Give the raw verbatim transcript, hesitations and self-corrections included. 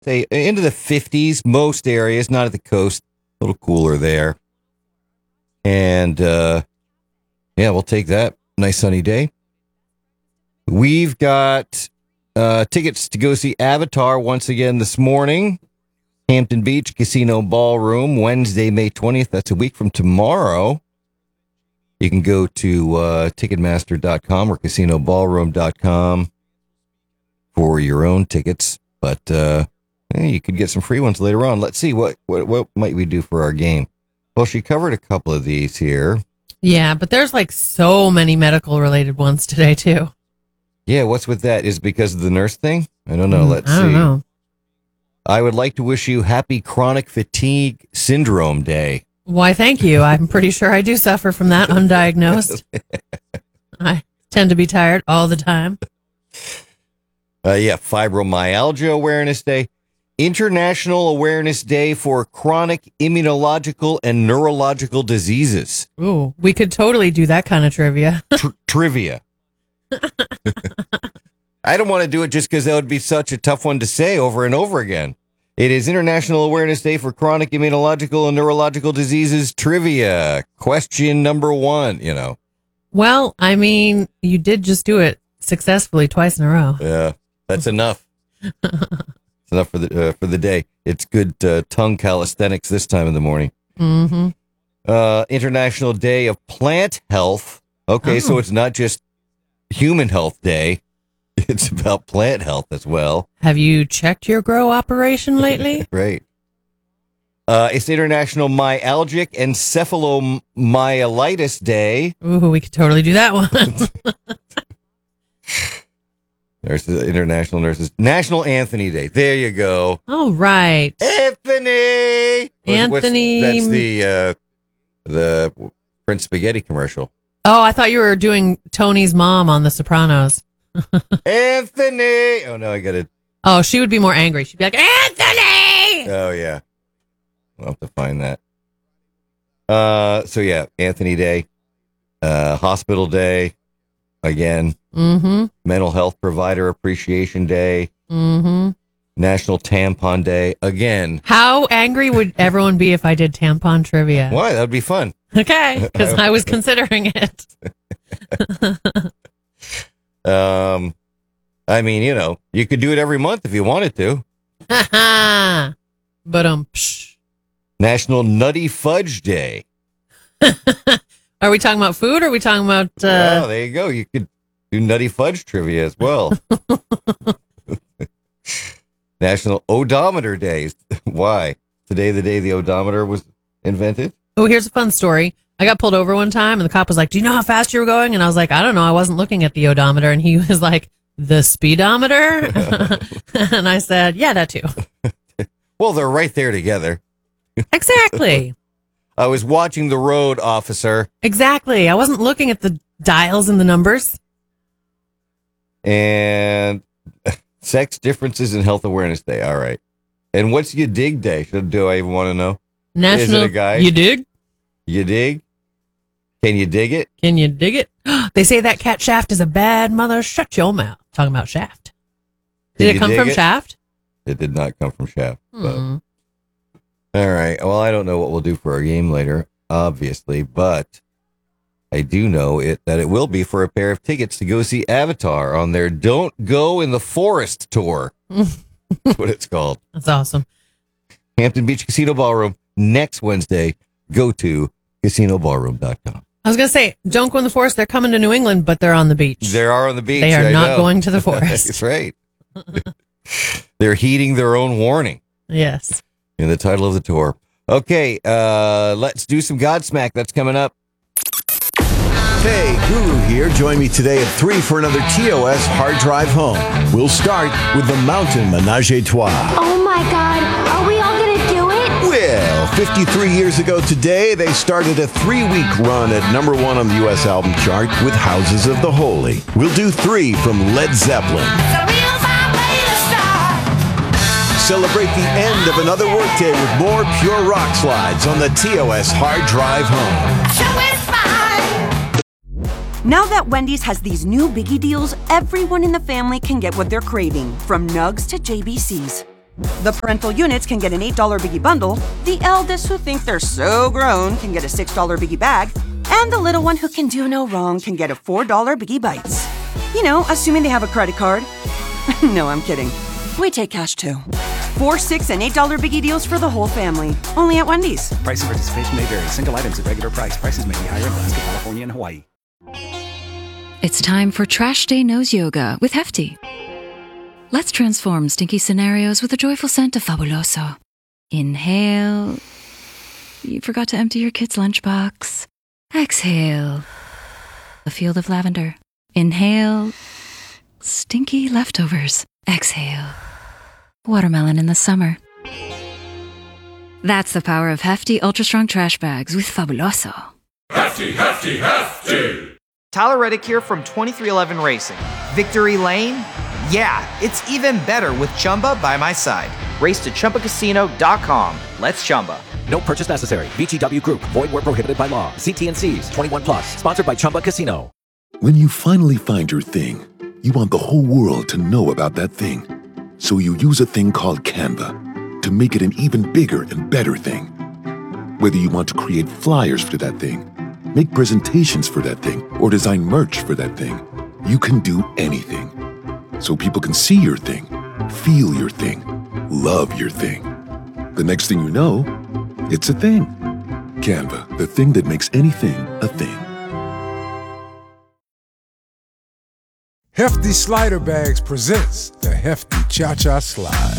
say into the fifties, most areas, not at the coast, a little cooler there. And uh, yeah, we'll take that. Nice sunny day. We've got uh, tickets to go see Avatar once again this morning. Hampton Beach Casino Ballroom, Wednesday, May twentieth. That's a week from tomorrow. You can go to uh, Ticketmaster dot com or Casino Ballroom dot com for your own tickets. But uh, yeah, you could get some free ones later on. Let's see, what, what what might we do for our game? Well, she covered a couple of these here. Yeah, but there's like so many medical related ones today, too. Yeah, what's with that? Is it because of the nurse thing? I don't know. Let's see. I don't know. I would like to wish you happy chronic fatigue syndrome day. Why, thank you. I'm pretty sure I do suffer from that undiagnosed. I tend to be tired all the time. Uh, yeah, Fibromyalgia Awareness Day. International Awareness Day for Chronic Immunological and Neurological Diseases. Ooh, we could totally do that kind of trivia. Tr- trivia. I don't want to do it just because that would be such a tough one to say over and over again. It is International Awareness Day for Chronic Immunological and Neurological Diseases trivia. Question number one, you know. Well, I mean, you did just do it successfully twice in a row. Yeah, that's enough. It's enough for the uh, for the day. It's good uh, tongue calisthenics this time in the morning. Mm-hmm. Uh, International Day of Plant Health. Okay, oh. So it's not just Human Health Day. It's about plant health as well. Have you checked your grow operation lately? Right. Uh, it's International Myalgic Encephalomyelitis Day. Ooh, we could totally do that one. There's the International Nurses. National Anthony Day. There you go. Oh, right. Anthony! Anthony. What's, that's the, uh, the Prince Spaghetti commercial. Oh, I thought you were doing Tony's mom on The Sopranos. Anthony! Oh, no, I got it. Oh, she would be more angry. She'd be like, Anthony! Oh, yeah. We'll have to find that. Uh, so, yeah, Anthony Day. Uh, Hospital Day. Again. Mm-hmm. Mental Health Provider Appreciation Day. Mm-hmm. National Tampon Day. Again. How angry would everyone be if I did tampon trivia? Why? That would be fun. Okay, because I was considering it. um, I mean, you know, you could do it every month if you wanted to. But um, psh. National Nutty Fudge Day. Are we talking about food or are we talking about... Uh... Oh, there you go. You could do Nutty Fudge trivia as well. National Odometer Day. Why? Today, the day the odometer was invented? Oh, here's a fun story. I got pulled over one time and the cop was like, do you know how fast you were going? And I was like, I don't know. I wasn't looking at the odometer. And he was like, the speedometer? And I said, yeah, that too. Well, they're right there together. Exactly. I was watching the road, officer. Exactly. I wasn't looking at the dials and the numbers. And Sex Differences in Health Awareness Day. All right. And what's You Dig Day? Should, do I even want to know? National. Is it a guy? You dig? You dig? Can you dig it? Can you dig it? They say that cat Shaft is a bad mother. Shut your mouth. Talking about Shaft. Did Can it come from it? Shaft? It did not come from Shaft. Hmm. But. All right. Well, I don't know what we'll do for our game later, obviously, but I do know it that it will be for a pair of tickets to go see Avatar on their Don't Go in the Forest tour. That's what it's called. That's awesome. Hampton Beach Casino Ballroom next Wednesday. Go to casino ballroom dot com. I was going to say, don't go in the forest. They're coming to New England, but they're on the beach. They are on the beach. They are I not know. going to the forest. That's right. They're heeding their own warning. Yes. In the title of the tour. Okay, uh, let's do some Godsmack. That's coming up. Hey, Guru here. Join me today at three for another T O S Hard Drive Home. We'll start with the Mountain Menage a Trois. Oh my God, are we all going to do it? Well, fifty-three years ago today, they started a three-week run at number one on the U S album chart with Houses of the Holy. We'll do three from Led Zeppelin. Celebrate the end of another workday with more pure rock slides on the T O S Hard Drive Home. Now that Wendy's has these new biggie deals, everyone in the family can get what they're craving, from Nugs to J B Cs. The parental units can get an eight dollar Biggie bundle, the eldest who think they're so grown can get a six dollar Biggie bag, and the little one who can do no wrong can get a four dollar Biggie Bites. You know, assuming they have a credit card. No, I'm kidding. We take cash too. Four, six, and eight dollar Biggie deals for the whole family. Only at Wendy's. Price and participation may vary. Single items at regular price. Prices may be higher in Alaska, California, and Hawaii. It's time for Trash Day Nose Yoga with Hefty. Let's transform stinky scenarios with a joyful scent of Fabuloso. Inhale. You forgot to empty your kid's lunchbox. Exhale. A field of lavender. Inhale. Stinky leftovers. Exhale. Watermelon in the summer. That's the power of Hefty Ultra Strong Trash Bags with Fabuloso. Hefty, hefty, hefty! Tyler Reddick here from twenty-three eleven Racing. Victory Lane? Yeah, it's even better with Chumba by my side. Race to Chumba Casino dot com. Let's Chumba. No purchase necessary. V G W Group. Void where prohibited by law. See T and C's. twenty-one plus. Sponsored by Chumba Casino. When you finally find your thing, you want the whole world to know about that thing. So you use a thing called Canva to make it an even bigger and better thing. Whether you want to create flyers for that thing, make presentations for that thing, or design merch for that thing, you can do anything. So people can see your thing, feel your thing, love your thing. The next thing you know, it's a thing. Canva, the thing that makes anything a thing. Hefty Slider Bags presents the Hefty Cha-Cha Slide.